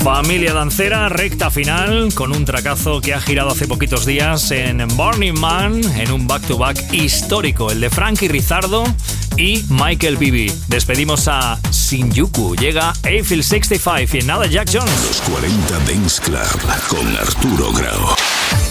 Familia Dancera, recta final, con un tracazo que ha girado hace poquitos días en Burning Man, en un back-to-back histórico, el de Frankie Rizardo y Michael Bibi. Despedimos a Shinjuku, llega Eiffel 65 y en nada Jack Jones. Los 40 Dance Club con Arturo Grau.